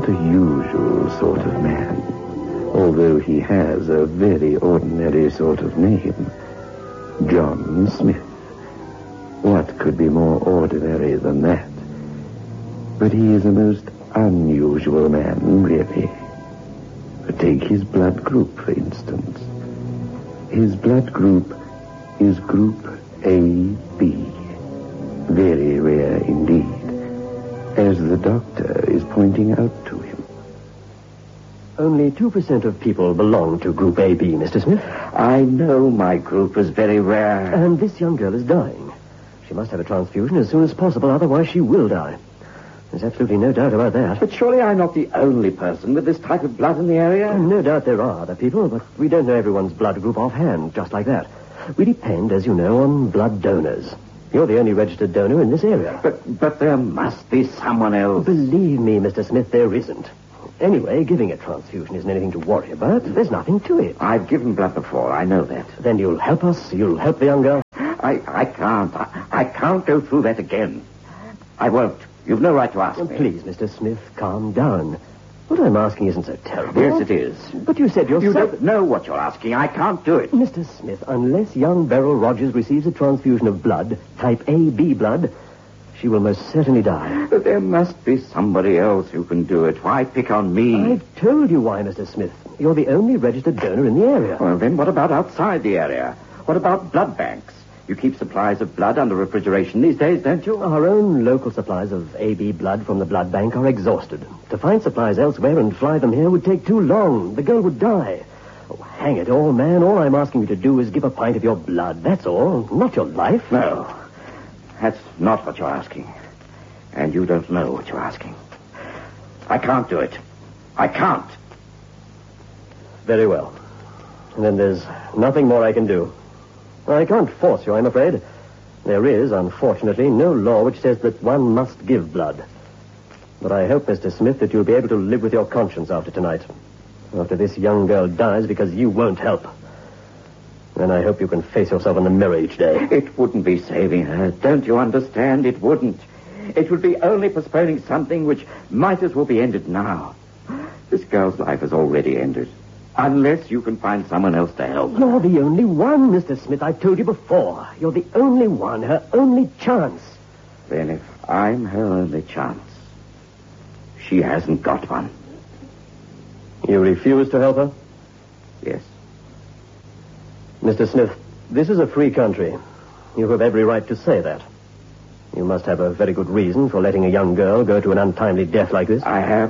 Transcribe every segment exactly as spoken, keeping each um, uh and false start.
not a usual sort of man, although he has a very ordinary sort of name. John Smith. What could be more ordinary than that? But he is a most unusual man, really. Take his blood group, for instance. His blood group is Group A B. Very rare indeed, as the doctor is pointing out to him. Only two percent of people belong to Group A B, Mister Smith. I know my group is very rare. And this young girl is dying. She must have a transfusion as soon as possible, otherwise she will die. There's absolutely no doubt about that. But surely I'm not the only person with this type of blood in the area? No doubt there are other people, but we don't know everyone's blood group offhand, just like that. We depend, as you know, on blood donors. You're the only registered donor in this area. But but there must be someone else. Believe me, Mister Smith, there isn't. Anyway, giving a transfusion isn't anything to worry about. There's nothing to it. I've given blood before, I know that. Then you'll help us? You'll help the young girl? I, I can't. I, I can't go through that again. I won't. You've no right to ask me. Please, Mister Smith, calm down. What I'm asking isn't so terrible. Yes, it is. But you said yourself... You don't know what you're asking. I can't do it. Mister Smith, unless young Beryl Rogers receives a transfusion of blood, type A B blood, she will most certainly die. But there must be somebody else who can do it. Why pick on me? I've told you why, Mister Smith. You're the only registered donor in the area. Well, then what about outside the area? What about blood banks? You keep supplies of blood under refrigeration these days, don't you? Our own local supplies of A B blood from the blood bank are exhausted. To find supplies elsewhere and fly them here would take too long. The girl would die. Oh, hang it all, man. All I'm asking you to do is give a pint of your blood. That's all. Not your life. No. That's not what you're asking. And you don't know what you're asking. I can't do it. I can't. Very well. And then there's nothing more I can do. I can't force you, I'm afraid. There is, unfortunately, no law which says that one must give blood. But I hope, Mister Smith, that you'll be able to live with your conscience after tonight. After this young girl dies because you won't help. Then I hope you can face yourself in the mirror each day. It wouldn't be saving her. Don't you understand? It wouldn't. It would be only postponing something which might as well be ended now. This girl's life has already ended. Unless you can find someone else to help. You're the only one, Mister Smith. I've told you before. You're the only one, her only chance. Then if I'm her only chance, she hasn't got one. You refuse to help her? Yes. Mister Smith, this is a free country. You have every right to say that. You must have a very good reason for letting a young girl go to an untimely death like this. I have.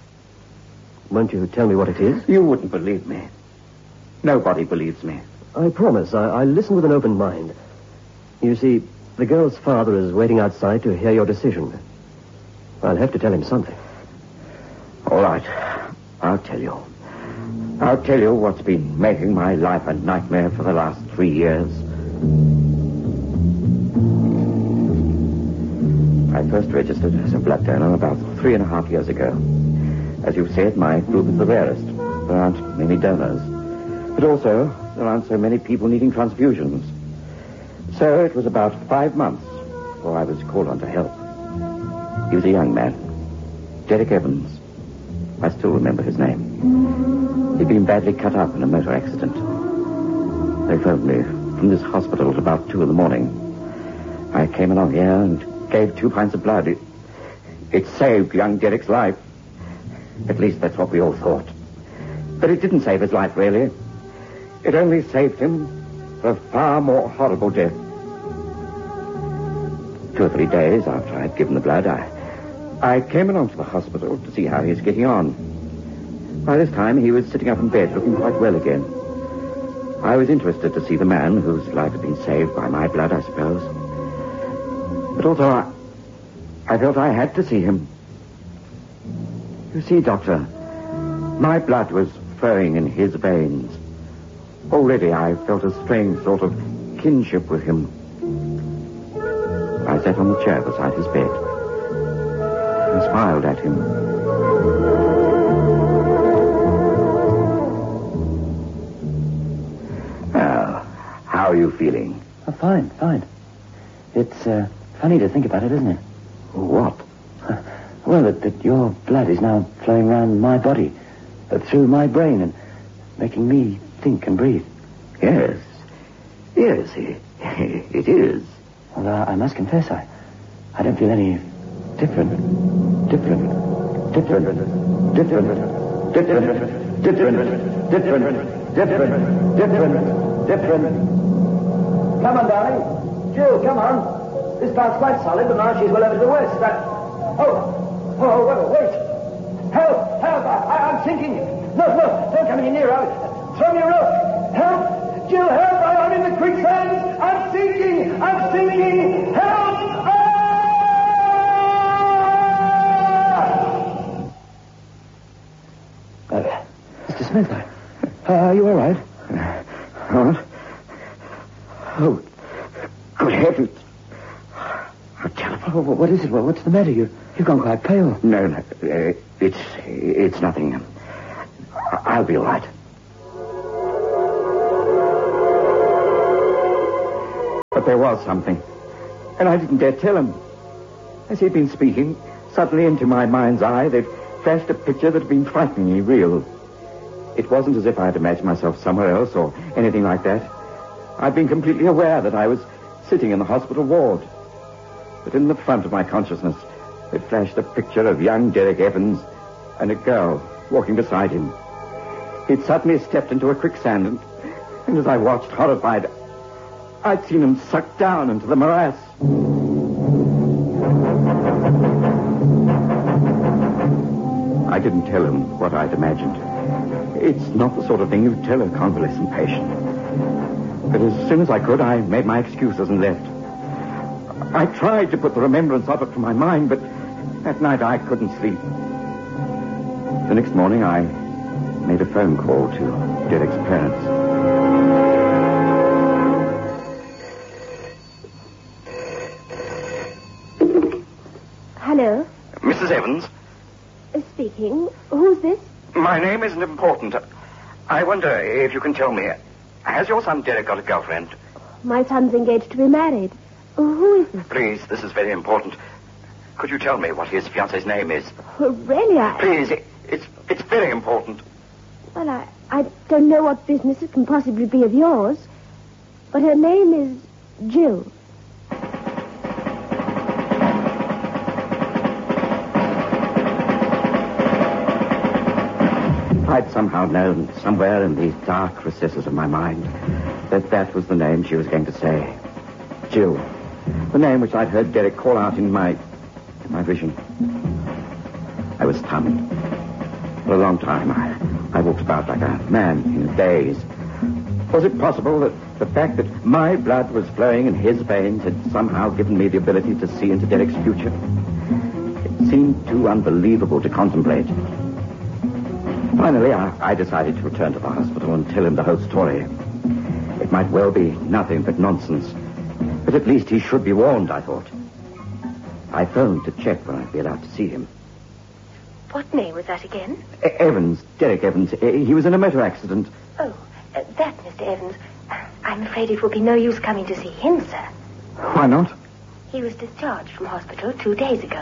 Won't you tell me what it is? You wouldn't believe me. Nobody believes me. I promise. I, I listen with an open mind. You see, the girl's father is waiting outside to hear your decision. I'll have to tell him something. All right. I'll tell you. I'll tell you what's been making my life a nightmare for the last three years. I first registered as a blood donor about three and a half years ago. As you said, my group is the rarest. There aren't many donors. But also, there aren't so many people needing transfusions. So it was about five months before I was called on to help. He was a young man. Derek Evans. I still remember his name. He'd been badly cut up in a motor accident. They phoned me from this hospital at about two in the morning. I came along here and gave two pints of blood. It, it saved young Derek's life. At least that's what we all thought. But it didn't save his life, really. It only saved him for a far more horrible death. Two or three days after I'd given the blood, I, I came along to the hospital to see how he was getting on. By this time, he was sitting up in bed, looking quite well again. I was interested to see the man whose life had been saved by my blood, I suppose. But also, I, I felt I had to see him. You see, Doctor, my blood was flowing in his veins. Already I felt a strange sort of kinship with him. I sat on the chair beside his bed and smiled at him. Well, how are you feeling? Oh, fine, fine. It's uh, funny to think about it, isn't it? What? Well, that, that your blood is now flowing around my body, uh, through my brain, and making me think and breathe. Yes. Yes, it, it is. Although I must confess, I, I don't feel any different. Different. Different. Different. Different. Different. Different. Different. Different. Different. Different. Come on, darling. Jill, come on. This part's quite solid, but now she's well over to the west. That... Oh. Oh, what, wait. Help! Help! I, I, I'm sinking. Look, look. Don't come any nearer. I'll throw me a rope. Help! Jill, help! I'm in the quicksand. I'm sinking. I'm sinking. Help! Ah! Uh, Mister Smith, uh, are you all right? What? Oh, good heavens. How terrible. Oh, what is it? What's the matter? You, you've gone quite pale. No, no. Uh, it's, it's nothing. I'll be all right. But there was something, and I didn't dare tell him. As he'd been speaking, suddenly into my mind's eye, there'd flashed a picture that had been frighteningly real. It wasn't as if I had imagined myself somewhere else or anything like that. I'd been completely aware that I was sitting in the hospital ward. But in the front of my consciousness, it flashed a picture of young Derek Evans and a girl walking beside him. He'd suddenly stepped into a quicksand, and, and as I watched, horrified, I'd seen him sucked down into the morass. I didn't tell him what I'd imagined. It's not the sort of thing you'd tell a convalescent patient. But as soon as I could, I made my excuses and left. I tried to put the remembrance of it from my mind, but that night I couldn't sleep. The next morning, I made a phone call to Derek's parents. Hello? Missus Evans? Uh, speaking. Who's this? My name isn't important. I wonder if you can tell me, has your son Derek got a girlfriend? My son's engaged to be married. Who is this? Please, this is very important. Could you tell me what his fiancée's name is? Oh, really, I... Please, it, it's it's very important. Well, I, I don't know what business it can possibly be of yours, but her name is Jill. I'd somehow known, somewhere in the dark recesses of my mind, that that was the name she was going to say. Jill. The name which I'd heard Derek call out in my... in my vision. I was stunned. For a long time, I, I walked about like a man in a daze. Was it possible that the fact that my blood was flowing in his veins had somehow given me the ability to see into Derek's future? It seemed too unbelievable to contemplate. Finally, I, I decided to return to the hospital and tell him the whole story. It might well be nothing but nonsense, but at least he should be warned, I thought. I phoned to check when I'd be allowed to see him. What name was that again? E- Evans, Derek Evans. E- he was in a motor accident. Oh, uh, that, Mister Evans. I'm afraid it will be no use coming to see him, sir. Why not? He was discharged from hospital two days ago.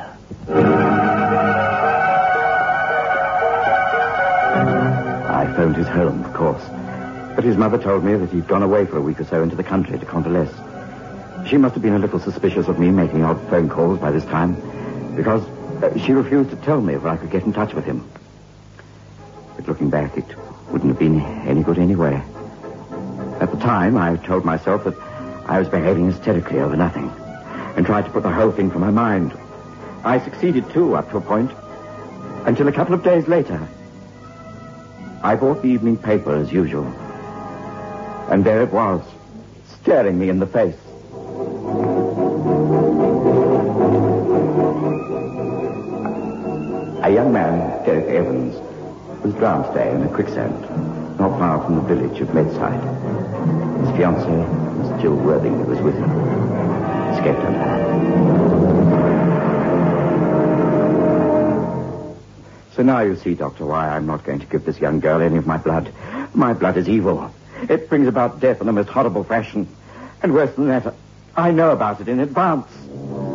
I phoned his home, of course. But his mother told me that he'd gone away for a week or so into the country to convalesce. She must have been a little suspicious of me making odd phone calls by this time, because uh, she refused to tell me if I could get in touch with him. But looking back, it wouldn't have been any good anyway. At the time, I told myself that I was behaving hysterically over nothing, and tried to put the whole thing from my mind. I succeeded, too, up to a point, until a couple of days later, I bought the evening paper as usual. And there it was, staring me in the face. A young man, Derek Evans, was drowned today in a quicksand, not far from the village of Medside. His fiancée, Miss Jill Worthing, who was with him, escaped unharmed. So now you see, Doctor, why I'm not going to give this young girl any of my blood. My blood is evil. It brings about death in the most horrible fashion. And worse than that, I know about it in advance.